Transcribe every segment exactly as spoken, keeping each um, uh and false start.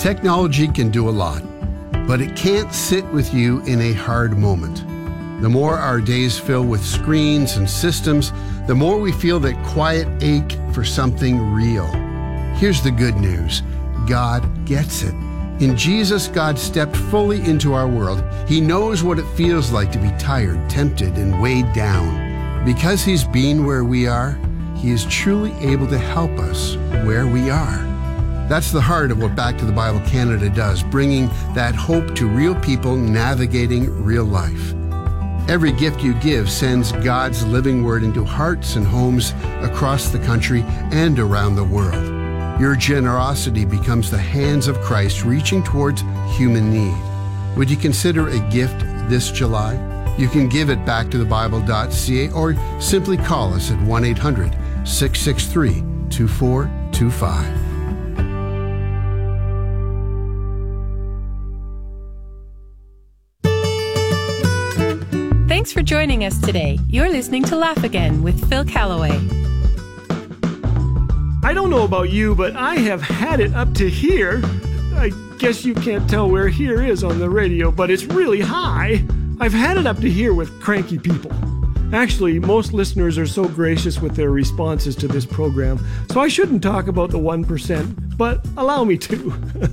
Technology can do a lot, but it can't sit with you in a hard moment. The more our days fill with screens and systems, the more we feel that quiet ache for something real. Here's the good news. God gets it. In Jesus, God stepped fully into our world. He knows what it feels like to be tired, tempted, and weighed down. Because He's been where we are, He is truly able to help us where we are. That's the heart of what Back to the Bible Canada does, bringing that hope to real people navigating real life. Every gift you give sends God's living word into hearts and homes across the country and around the world. Your generosity becomes the hands of Christ reaching towards human need. Would you consider a gift this July? You can give at back to the bible dot c a or simply call us at one eight hundred, six six three, two four two five. Thanks for joining us today. You're listening to Laugh Again with Phil Callaway. I don't know about you, but I have had it up to here. I guess you can't tell where here is on the radio, but it's really high. I've had it up to here with cranky people. Actually, most listeners are so gracious with their responses to this program, so I shouldn't talk about the one percent, but allow me to.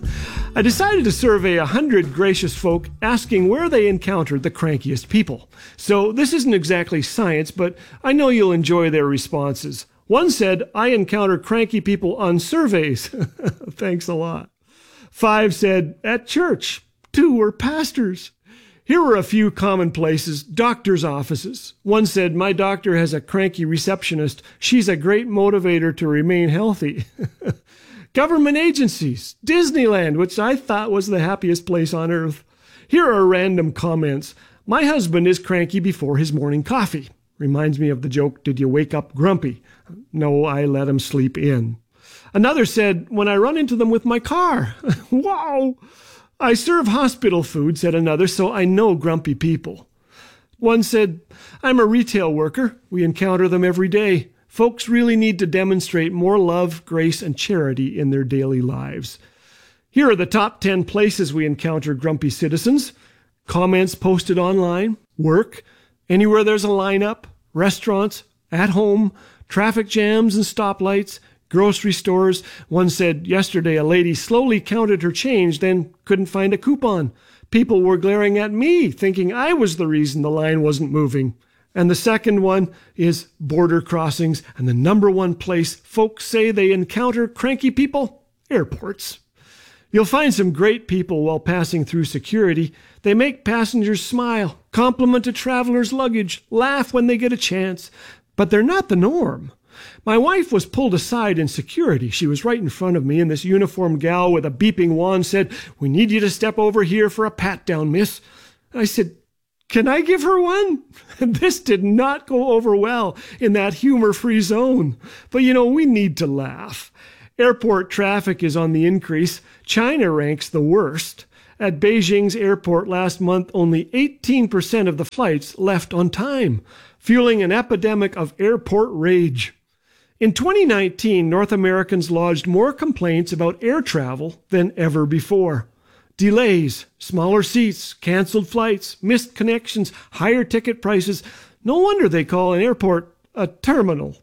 I decided to survey one hundred gracious folk asking where they encountered the crankiest people. So this isn't exactly science, but I know you'll enjoy their responses. One said, I encounter cranky people on surveys. Thanks a lot. Five said, at church. Two were pastors. Here were a few common places, doctors' offices. One said, my doctor has a cranky receptionist. She's a great motivator to remain healthy. Government agencies, Disneyland, which I thought was the happiest place on earth. Here are random comments. My husband is cranky before his morning coffee. Reminds me of the joke, did you wake up grumpy? No, I let him sleep in. Another said, when I run into them with my car. Wow! I serve hospital food, said another, so I know grumpy people. One said, I'm a retail worker. We encounter them every day. Folks really need to demonstrate more love, grace, and charity in their daily lives. Here are the top ten places we encounter grumpy citizens. Comments posted online, work, anywhere there's a lineup, restaurants, at home, traffic jams and stoplights, grocery stores. One said yesterday a lady slowly counted her change, then couldn't find a coupon. People were glaring at me, thinking I was the reason the line wasn't moving. And the second one is border crossings, and the number one place folks say they encounter cranky people, airports. You'll find some great people while passing through security. They make passengers smile, compliment a traveler's luggage, laugh when they get a chance. But they're not the norm. My wife was pulled aside in security. She was right in front of me, and this uniformed gal with a beeping wand said, we need you to step over here for a pat-down, miss. I said, can I give her one? This did not go over well in that humor-free zone. But, you know, we need to laugh. Airport traffic is on the increase. China ranks the worst. At Beijing's airport last month, only eighteen percent of the flights left on time, fueling an epidemic of airport rage. In twenty nineteen, North Americans lodged more complaints about air travel than ever before. Delays, smaller seats, canceled flights, missed connections, higher ticket prices. No wonder they call an airport a terminal.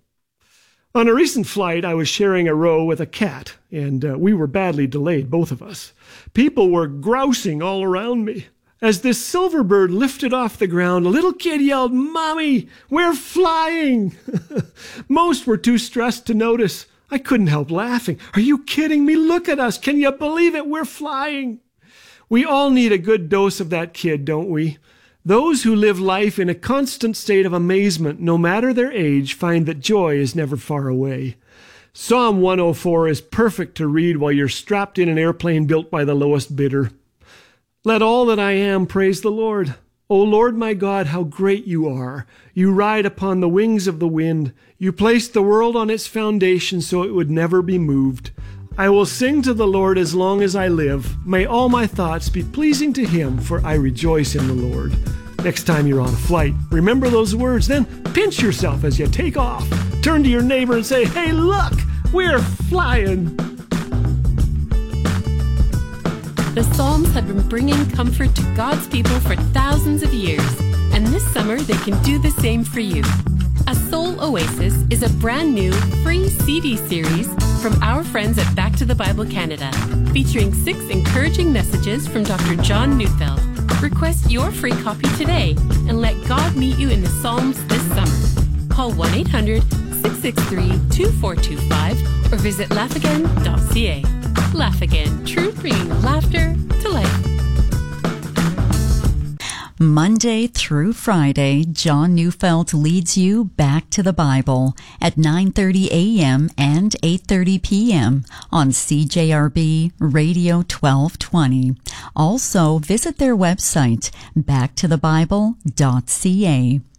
On a recent flight, I was sharing a row with a cat, and uh, we were badly delayed, both of us. People were grousing all around me. As this silver bird lifted off the ground, a little kid yelled, Mommy, we're flying! Most were too stressed to notice. I couldn't help laughing. Are you kidding me? Look at us. Can you believe it? We're flying. We all need a good dose of that kid, don't we? Those who live life in a constant state of amazement, no matter their age, find that joy is never far away. Psalm one oh four is perfect to read while you're strapped in an airplane built by the lowest bidder. Let all that I am praise the Lord. O Lord my God, how great you are. You ride upon the wings of the wind. You placed the world on its foundation so it would never be moved. I will sing to the Lord as long as I live. May all my thoughts be pleasing to him, for I rejoice in the Lord. Next time you're on a flight, remember those words, then pinch yourself as you take off. Turn to your neighbor and say, hey, look, we're flying. The Psalms have been bringing comfort to God's people for thousands of years, and this summer they can do the same for you. A Soul Oasis is a brand new free C D series from our friends at Back to the Bible Canada, featuring six encouraging messages from Doctor John Neufeld. Request your free copy today and let God meet you in the Psalms this summer. Call one eight hundred, six six three, two four two five or visit laugh again dot c a. Laugh Again, truth bringing laughter to life. Monday through Friday, John Neufeld leads you back to the Bible at nine thirty a.m. and eight thirty p.m. on C J R B Radio twelve twenty. Also, visit their website, back to the bible dot c a.